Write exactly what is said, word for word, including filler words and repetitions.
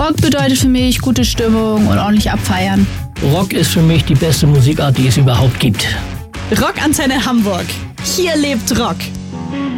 Rock bedeutet für mich gute Stimmung und ordentlich abfeiern. Rock ist für mich die beste Musikart, die es überhaupt gibt. Rockantenne Hamburg. Hier lebt Rock.